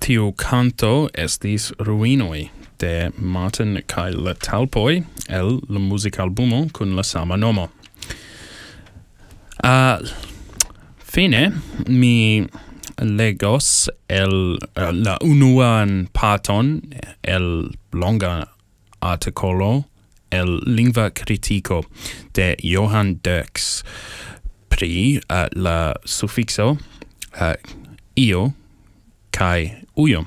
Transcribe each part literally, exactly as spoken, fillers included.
tiu canto estis Ruinoi de Martin kaj la Talpoj el la musikalbumo kun la sama nomo. Uh, fine mi legos el uh, la unuan parton el longa articolo el lingva critico de Johan Dirks pri uh, la suffixo uh, io kai uio.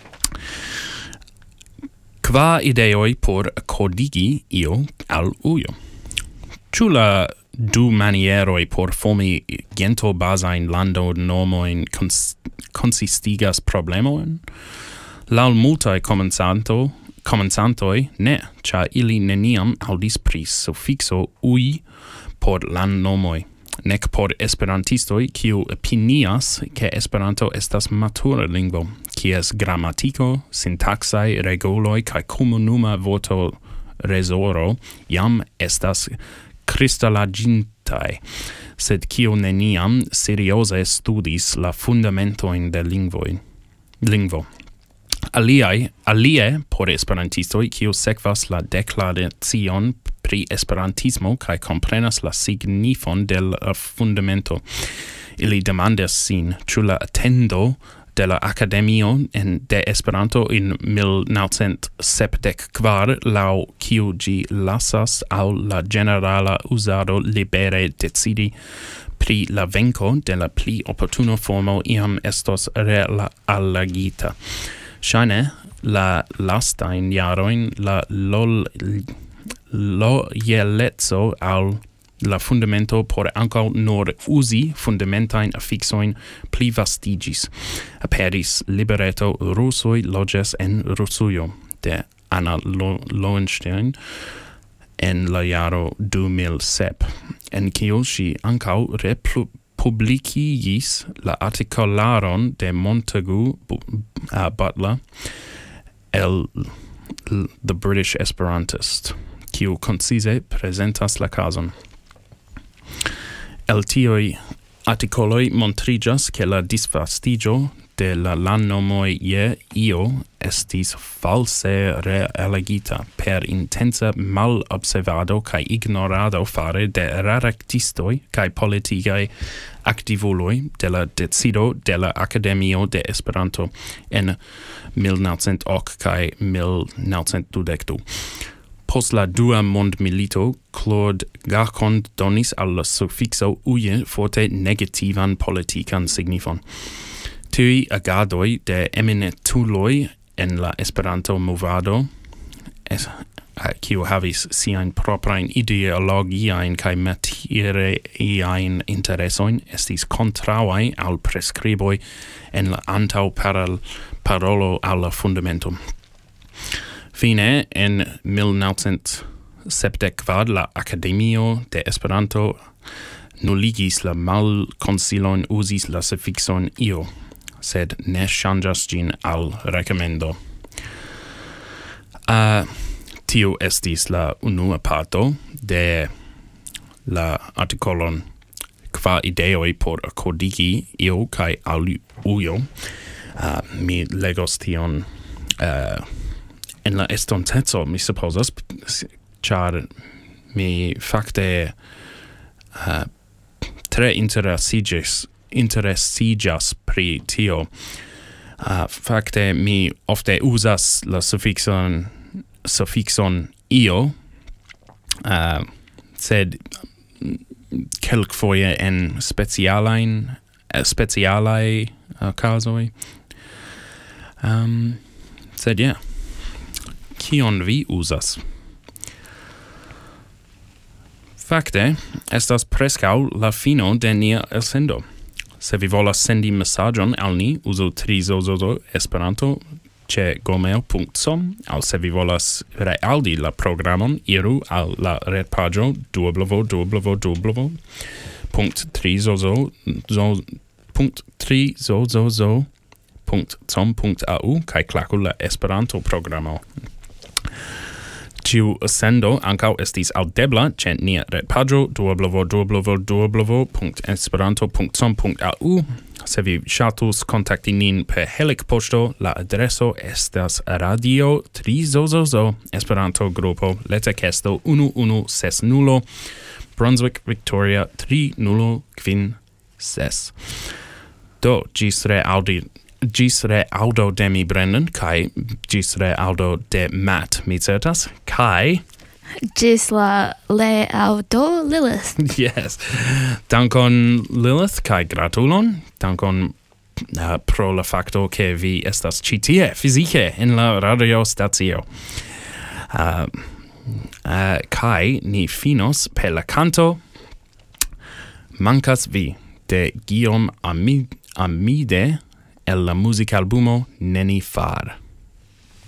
Qua ideoi por codigi io al uio. Ĉu la du manieroi por formi gento basain lando nomoin cons consistigas problemoin? Laŭ multaj komencanto Comensantoi ne, ĉar ili neniam aŭdis pri sufikso ui por landnomoj, nek por esperantistoj, kiu opinias, ke Esperanto estas matura lingvo, kies gramatiko, sintaksaj reguloj kaj komunuma vorto rezoro jam estas kristalaĝintaj, sed kiu neniam serioze studis la fundamentojn de lingvoj. Lingvo. Aliai, alie por esperantistoi, kiu sekvas la deklaracion pri esperantismo kaj komprenas la signifon de la fundamento. Ili demandas sin, ĉu la atendo de la Akademio en de Esperanto en mil novcent sepdek kvar laŭ kiu ĝi lasas al la ĝenerala uzado libere decidi pri la venko de la pli oportuna formo iam estos realigita. Ŝajne la lastajn jarojn la lol lojaleco al la fundamento por ankaŭ nur uzi fundamentajn afiksojn plivastiĝis. Aperis libreto Rusoj loĝas en Rusujo de Anna Lowenstein en la jaro du mil sep, en kiu ŝi ankaŭ replu publikigis la artikolaron de Montagu uh, Butler el The British Esperantist, kiu koncize prezentas la kazon. El tiuj artikoloj montriĝas, ke la disvastiĝo de la landnomoj je io estis false realigita per intensa malobservado kaj ignorado fare de redaktistoj kaj politikaj aktivuloj de la decido de la Akademio de Esperanto en mil novcent ok kaj mil novcent dudek du. Post la dua mondmilito, Claude Garcon donis al la sufikso uje forte negativan politikan signifon. Tiuj agadoj de eminentuloj en la Esperanto movado, es, uh, kiu havis siajn proprajn ideologiajn kaj materiajn interesojn, estis kontraŭaj al preskriboj en la antaŭparolo al la fundamento. Fine, en mil novcent sepdek kvar la Akademio de Esperanto nuligis la malkonsilon uzis la sufikson io, sed ne ŝanĝas ĝin al rekomendo. Uh, tiu estis la unua parto de la artikolon kvar ideoj por kodigi io kaj al ujo. Uh, mi legos tion uh, en la estonteco, mi supozas, ĉar mi fakte uh, tre interesiĝis interesiĝas pri tio. Uh, fakte mi ofte uzas la sufikson sufikson io, uh, sed kelkfoje en specialajn specialaj uh, kazoj. Um, sed ja. Yeah. Kion vi uzas? Fakte, estas preskaŭ la fino de nia elsendo. Se vi volas sendi mesaĝon al ni, uzu trizozozo Esperanto ĉe gmail punkt com, aŭ se vi volas realdi la programon, iru al la retpaĝo w w w punkt trizozozo punkt trizozozo punkt com punkt a u kaj klaku la Esperanto programo. Ciu sendo ancau estis audebla ce nia retpaĝo w w w punkt esperanto punkt com punkt a u. Se vi ŝatus kontakti nin per Helikpoŝto, la adreso estas Radio tri Zozozo Esperanto grupo Letekesto unu unu ses nulo Brunswick Victoria tri nulo kvin ses. Do ĝis reaŭdi Gis re audo de mi Brendan, kai gis re audo de Matt, mi certas, kai Gis la le audo Lilith. Yes. Dankon Lilith, kai gratulon. Dankon uh, pro la facto che vi estas ci tie, fizike, in la radio stacio. Uh, uh, kai ni finos per la canto Mancas vi, de Guillaume Ami- Amide, el la musicalbumo Neni Far.